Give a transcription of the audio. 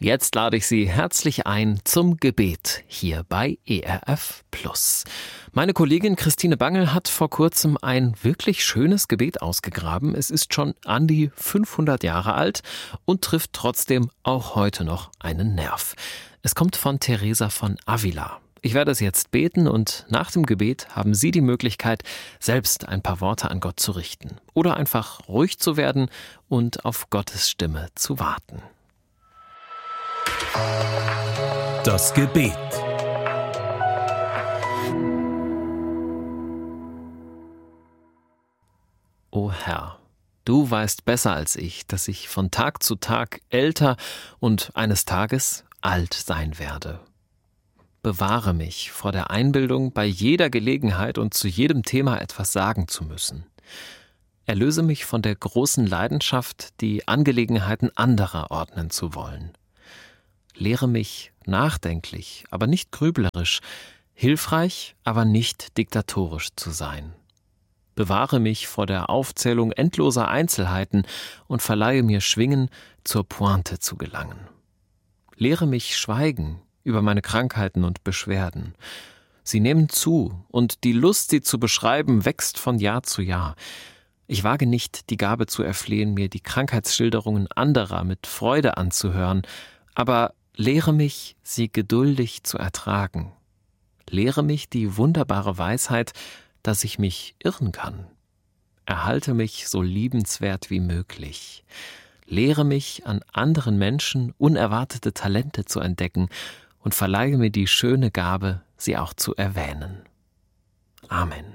Jetzt lade ich Sie herzlich ein zum Gebet hier bei ERF Plus. Meine Kollegin Christine Bangel hat vor kurzem ein wirklich schönes Gebet ausgegraben. Es ist schon an die 500 Jahre alt und trifft trotzdem auch heute noch einen Nerv. Es kommt von Teresa von Avila. Ich werde es jetzt beten und nach dem Gebet haben Sie die Möglichkeit, selbst ein paar Worte an Gott zu richten oder einfach ruhig zu werden und auf Gottes Stimme zu warten. Das Gebet. O Herr, du weißt besser als ich, dass ich von Tag zu Tag älter und eines Tages alt sein werde. Bewahre mich vor der Einbildung, bei jeder Gelegenheit und zu jedem Thema etwas sagen zu müssen. Erlöse mich von der großen Leidenschaft, die Angelegenheiten anderer ordnen zu wollen. Lehre mich nachdenklich, aber nicht grüblerisch, hilfreich, aber nicht diktatorisch zu sein. Bewahre mich vor der Aufzählung endloser Einzelheiten und verleihe mir Schwingen, zur Pointe zu gelangen. Lehre mich schweigen über meine Krankheiten und Beschwerden. Sie nehmen zu, und die Lust, sie zu beschreiben, wächst von Jahr zu Jahr. Ich wage nicht, die Gabe zu erflehen, mir die Krankheitsschilderungen anderer mit Freude anzuhören, aber lehre mich, sie geduldig zu ertragen. Lehre mich die wunderbare Weisheit, dass ich mich irren kann. Erhalte mich so liebenswert wie möglich. Lehre mich, an anderen Menschen unerwartete Talente zu entdecken und verleihe mir die schöne Gabe, sie auch zu erwähnen. Amen.